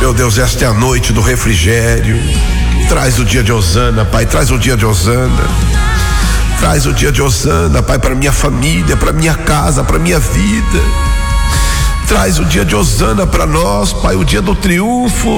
meu Deus, esta é a noite do refrigério. Traz o dia de Hosana, Pai, traz o dia de Hosana. Traz o dia de Hosana, Pai, para minha família, para minha casa, para minha vida. Traz o dia de Hosana para nós, Pai, o dia do triunfo.